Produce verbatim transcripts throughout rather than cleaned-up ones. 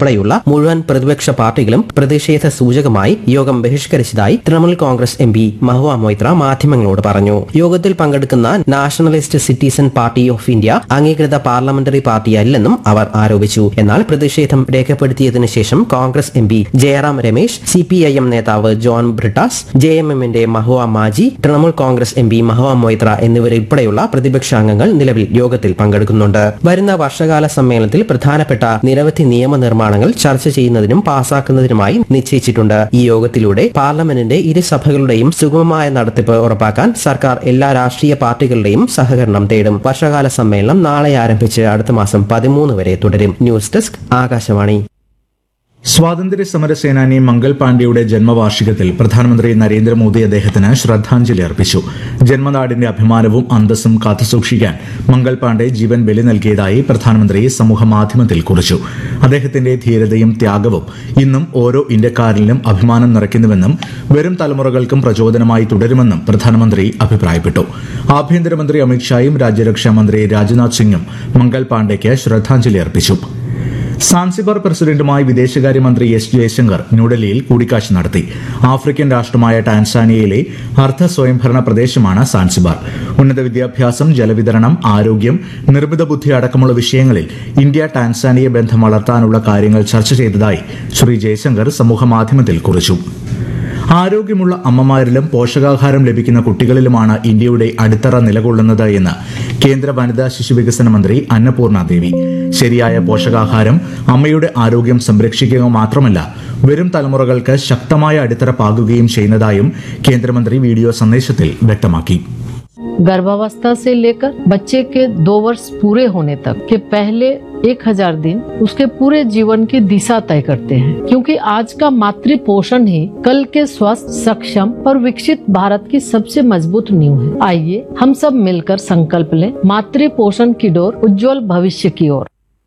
ഉൾപ്പെടെയുള്ള മുഴുവൻ പ്രതിപക്ഷ പാർട്ടികളും പ്രതിഷേധ സൂചകമായി യോഗം ബഹിഷ്കരിച്ചതായി തൃണമൂൽ കോൺഗ്രസ് എം പി മഹുവ മൊയ്ത്ര മാധ്യമങ്ങളോട് പറഞ്ഞു. യോഗത്തിൽ പങ്കെടുക്കുന്ന nationalist citizen party of India അംഗീകൃത പാർലമെന്ററി പാർട്ടിയല്ലെന്നും അവർ ആരോപിച്ചു. എന്നാൽ പ്രതിഷേധം രേഖപ്പെടുത്തിയതിനു ശേഷം Congress M P Jayaram Ramesh, C P I M നേതാവ് ജോൺ ബ്രിട്ടാസ്, ജെ എം എമ്മിന്റെ മഹുവ മാജി, തൃണമൂൽ കോൺഗ്രസ് എം പി മഹുവ മൊയ്ത്ര എന്നിവരുൾപ്പെടെയുള്ള പ്രതിപക്ഷ അംഗങ്ങൾ നിലവിൽ യോഗത്തിൽ പങ്കെടുക്കുന്നുണ്ട്. വരുന്ന വർഷകാല സമ്മേളനത്തിൽ പ്രധാനപ്പെട്ട നിരവധി നിയമനിർമ്മാണങ്ങൾ ചർച്ച ചെയ്യുന്നതിനും പാസാക്കുന്നതിനുമായി നിശ്ചയിച്ചിട്ടുണ്ട്. ഈ യോഗത്തിലൂടെ പാർലമെന്റിന്റെ ഇരുസഭകളുടെയും സുഗമമായ നടത്തിപ്പ് ഉറപ്പാക്കാൻ സർക്കാർ എല്ലാ രാഷ്ട്രീയ പാർട്ടികളുടെയും സഹകരണം തേടും. വർഷകാല സമ്മേളനം നാളെ ആരംഭിച്ച് അടുത്ത മാസം പതിമൂന്ന് വരെ തുടരും. News desk, Akashvani. സ്വാതന്ത്ര്യ സമര സേനാനി മംഗൾ പാണ്ഡെയുടെ ജന്മവാർഷികത്തിൽ പ്രധാനമന്ത്രി നരേന്ദ്രമോദി അദ്ദേഹത്തിന് ശ്രദ്ധാഞ്ജലി അർപ്പിച്ചു. ജന്മനാടിന്റെ അഭിമാനവും അന്തസ്സും കാത്തുസൂക്ഷിക്കാൻ മംഗൾ പാണ്ഡെ ജീവൻ ബലി നൽകിയതായി പ്രധാനമന്ത്രി സമൂഹമാധ്യമത്തിൽ കുറിച്ചു. അദ്ദേഹത്തിന്റെ ധീരതയും ത്യാഗവും ഇന്നും ഓരോ ഇന്ത്യക്കാരനിലും അഭിമാനം നിറയ്ക്കുന്നുവെന്നും വരും തലമുറകൾക്കും പ്രചോദനമായി തുടരുമെന്നും പ്രധാനമന്ത്രി അഭിപ്രായപ്പെട്ടു. ആഭ്യന്തരമന്ത്രി അമിത്ഷായും രാജ്യരക്ഷാ മന്ത്രി രാജ്നാഥ് സിംഗും മംഗൾ പാണ്ഡെയ്ക്ക് ശ്രദ്ധാഞ്ജലി അർപ്പിച്ചു. സാൻസിബാർ പ്രസിഡന്റുമായി വിദേശകാര്യമന്ത്രി എസ് ജയശങ്കർ ന്യൂഡൽഹിയിൽ കൂടിക്കാഴ്ച നടത്തി. ആഫ്രിക്കൻ രാഷ്ട്രമായ ടാൻസാനിയയിലെ അർദ്ധ സ്വയംഭരണ പ്രദേശമാണ് സാൻസിബാർ. ഉന്നത വിദ്യാഭ്യാസം, ജലവിതരണം, ആരോഗ്യം, നിർമ്മിത ബുദ്ധി അടക്കമുള്ള വിഷയങ്ങളിൽ ഇന്ത്യ ടാൻസാനിയ ബന്ധം വളർത്താനുള്ള കാര്യങ്ങൾ ചർച്ച ചെയ്തതായി ശ്രീ ജയശങ്കർ സമൂഹമാധ്യമത്തിൽ കുറിച്ചു. ആരോഗ്യമുള്ള അമ്മമാരിലും പോഷകാഹാരം ലഭിക്കുന്ന കുട്ടികളിലുമാണ് ഇന്ത്യയുടെ അടിത്തറ നിലകൊള്ളുന്നത് എന്ന് കേന്ദ്ര വനിതാ ശിശുവികസന മന്ത്രി അന്നപൂർണ ദേവി. ശരിയായ പോഷകാഹാരം അമ്മയുടെ ആരോഗ്യം സംരക്ഷിക്കുക മാത്രമല്ല, വരും തലമുറകൾക്ക് ശക്തമായ അടിത്തറ പാകുകയും ചെയ്യുന്നതായും കേന്ദ്രമന്ത്രി വീഡിയോ സന്ദേശത്തിൽ വ്യക്തമാക്കി. गर्भावस्था से लेकर बच्चे के दो वर्ष पूरे होने तक के पहले एक हजार दिन उसके पूरे जीवन की दिशा तय करते हैं, क्योंकि आज का मातृ पोषण ही कल के स्वस्थ, सक्षम और विकसित भारत की सबसे मजबूत नींव है. आइए हम सब मिलकर संकल्प लें मातृ पोषण की डोर उज्जवल भविष्य की ओर.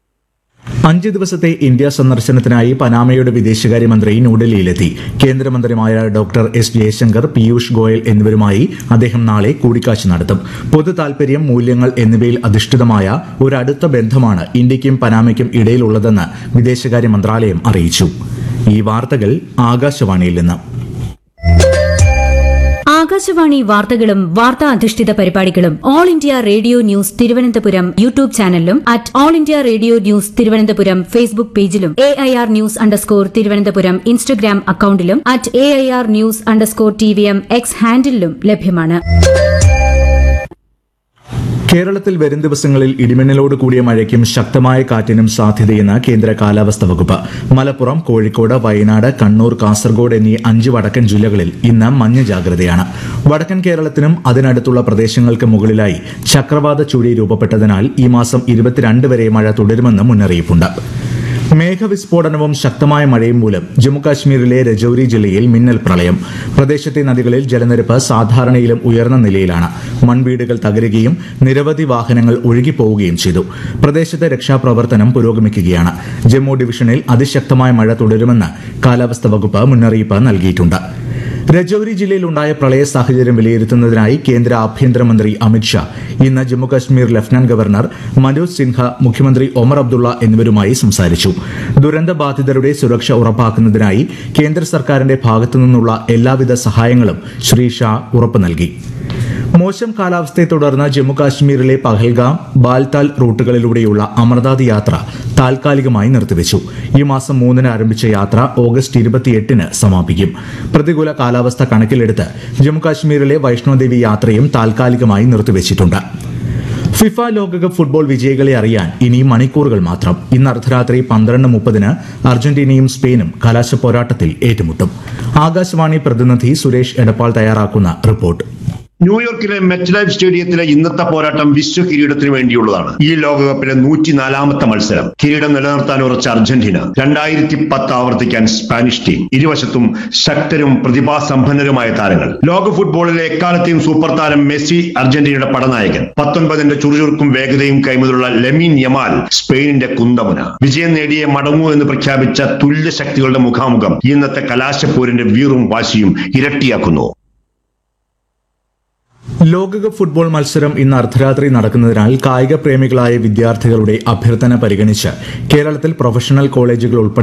അഞ്ച് ദിവസത്തെ ഇന്ത്യ സന്ദർശനത്തിനായി പനാമയുടെ വിദേശകാര്യമന്ത്രി ന്യൂഡൽഹിയിലെത്തി. കേന്ദ്രമന്ത്രിമാരായ ഡോക്ടർ എസ് ജയശങ്കർ, പീയൂഷ് ഗോയൽ എന്നിവരുമായി അദ്ദേഹം നാളെ കൂടിക്കാഴ്ച നടത്തും. പൊതു താൽപര്യം, മൂല്യങ്ങൾ എന്നിവയിൽ അധിഷ്ഠിതമായ ഒരു അടുത്ത ബന്ധമാണ് ഇന്ത്യയ്ക്കും പനാമയ്ക്കും ഇടയിലുള്ളതെന്ന് വിദേശകാര്യ മന്ത്രാലയം അറിയിച്ചു. ഈ വാർത്തകൾ ആകാശവാണിയിൽ നിന്ന്. ആകാശവാണി വാർത്തകളും വാർത്താ അധിഷ്ഠിത പരിപാടികളും all India radio news Thiruvananthapuram YouTube ചാനലിലും at all India radio news Thiruvananthapuram Facebook പേജിലും A I R news underscore Thiruvananthapuram Instagram അക്കൌണ്ടിലും at A I R news underscore T V M X ഹാൻഡിലും ലഭ്യമാണ്. കേരളത്തിൽ വരും ദിവസങ്ങളിൽ ഇടിമിന്നലോട് കൂടിയ മഴയ്ക്കും ശക്തമായ കാറ്റിനും സാധ്യതയെന്ന് കേന്ദ്ര കാലാവസ്ഥാ വകുപ്പ്. മലപ്പുറം, കോഴിക്കോട്, വയനാട്, കണ്ണൂർ, കാസർഗോഡ് എന്നീ അഞ്ച് വടക്കൻ ജില്ലകളിൽ ഇന്ന് മഞ്ഞ ജാഗ്രതയാണ്. വടക്കൻ കേരളത്തിനും അതിനടുത്തുള്ള പ്രദേശങ്ങൾക്ക് മുകളിലായി ചക്രവാത ചുഴി രൂപപ്പെട്ടതിനാൽ ഈ മാസം ഇരുപത്തിരണ്ട് വരെ മഴ തുടരുമെന്ന് മുന്നറിയിപ്പുണ്ട്. മേഘവിസ്ഫോടനവും ശക്തമായ മഴയും മൂലം ജമ്മുകാശ്മീരിലെ രജൌരി ജില്ലയിൽ മിന്നൽ പ്രളയം. പ്രദേശത്തെ നദികളിൽ ജലനിരപ്പ് സാധാരണയിലും ഉയർന്ന നിലയിലാണ്. മൺവീടുകൾ തകരുകയും നിരവധി വാഹനങ്ങൾ ഒഴുകിപ്പോവുകയും ചെയ്തു. പ്രദേശത്തെ രക്ഷാപ്രവർത്തനം പുരോഗമിക്കുകയാണ്. ജമ്മു ഡിവിഷനിൽ അതിശക്തമായ മഴ തുടരുമെന്ന് കാലാവസ്ഥാ വകുപ്പ് മുന്നറിയിപ്പ് നൽകിയിട്ടുണ്ട്. രജൌരി ജില്ലയിലുണ്ടായ പ്രളയ സാഹചര്യം വിലയിരുത്തുന്നതിനായി കേന്ദ്ര ആഭ്യന്തരമന്ത്രി അമിത്ഷാ ഇന്ന് ജമ്മുകശ്മീർ ലഫ്റ്റനന്റ് ഗവർണർ മനോജ് സിൻഹ, മുഖ്യമന്ത്രി ഒമർ അബ്ദുള്ള എന്നിവരുമായി സംസാരിച്ചു. ദുരന്ത ബാധിതരുടെ സുരക്ഷ ഉറപ്പാക്കുന്നതിനായി കേന്ദ്ര സർക്കാരിന്റെ ഭാഗത്തുനിന്നുള്ള എല്ലാവിധ സഹായങ്ങളും ശ്രീ ഷാ ഉറപ്പു നൽകി. മോശം കാലാവസ്ഥയെ തുടർന്ന് ജമ്മുകാശ്മീരിലെ പഹൽഗാം, ബാൽതാൽ റൂട്ടുകളിലൂടെയുള്ള അമർനാഥ് യാത്ര താൽക്കാലികമായി നിർത്തിവച്ചു. ഈ മാസം മൂന്നിന് ആരംഭിച്ച യാത്ര ഓഗസ്റ്റ് ഇരുപത്തിയെട്ടിന് സമാപിക്കും. പ്രതികൂല കാലാവസ്ഥ കണക്കിലെടുത്ത് ജമ്മുകാശ്മീരിലെ വൈഷ്ണോദേവി യാത്രയും താൽക്കാലികമായി നിർത്തിവച്ചിട്ടുണ്ട്. ഫിഫ ലോകകപ്പ് ഫുട്ബോൾ വിജയികളെ അറിയാൻ ഇനി മണിക്കൂറുകൾ മാത്രം. ഇന്ന് അർദ്ധരാത്രി പന്ത്രണ്ട് മുപ്പതിന് അർജന്റീനയും സ്പെയിനും കലാശ പോരാട്ടത്തിൽ ഏറ്റുമുട്ടും. ആകാശവാണി പ്രതിനിധി സുരേഷ് എടപ്പാൾ തയ്യാറാക്കുന്ന റിപ്പോർട്ട്. ന്യൂയോർക്കിലെ മെറ്റ് ലൈഫ് സ്റ്റേഡിയത്തിലെ ഇന്നത്തെ പോരാട്ടം വിശ്വ കിരീടത്തിന് വേണ്ടിയുള്ളതാണ്. ഈ ലോകകപ്പിലെ നൂറ്റിനാലാമത്തെ മത്സരം. കിരീടം നിലനിർത്താൻ ഉറച്ച അർജന്റീന, രണ്ടായിരത്തി പത്ത് ആവർത്തിക്കാൻ സ്പാനിഷ് ടീം. ഇരുവശത്തും ശക്തരും പ്രതിഭാസമ്പന്നരുമായ താരങ്ങൾ. ലോക ഫുട്ബോളിലെ എക്കാലത്തെയും സൂപ്പർ താരം മെസ്സി, അർജന്റീനയുടെ പടനായകൻ. പത്തൊൻപതിന്റെ ചുറുചുറുക്കും വേഗതയും കൈമുതലുള്ള ലെമിൻ യമാൽ, സ്പെയിനിന്റെ കുന്തമുന. വിജയം നേടിയേ മടങ്ങൂ എന്ന് പ്രഖ്യാപിച്ച തുല്യ ശക്തികളുടെ മുഖാമുഖം ഇന്നത്തെ കലാശപ്പോരിന്റെ വീറും വാശിയും ഇരട്ടിയാക്കുന്നു. ലോകകപ്പ് ഫുട്ബോൾ മത്സരം ഇന്ന് അർദ്ധരാത്രി നടക്കുന്നതിനാൽ കായിക പ്രേമികളായ വിദ്യാർത്ഥികളുടെ അഭ്യർത്ഥന പരിഗണിച്ച് കേരളത്തിൽ പ്രൊഫഷണൽ കോളേജുകൾ ഉൾപ്പെടെ